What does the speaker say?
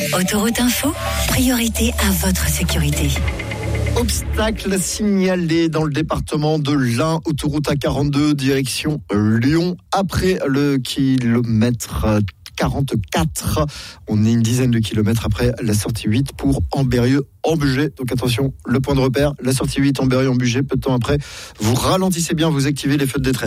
Autoroute Info, priorité à votre sécurité. Obstacle signalé dans le département de l'Ain, autoroute A42, direction Lyon, après le kilomètre 44. On est une dizaine de kilomètres après la sortie 8 pour Ambérieu-en-Bugey. Donc attention, le point de repère, la sortie 8 Ambérieu-en-Bugey. Peu de temps après, vous ralentissez bien, vous activez les feux de détresse.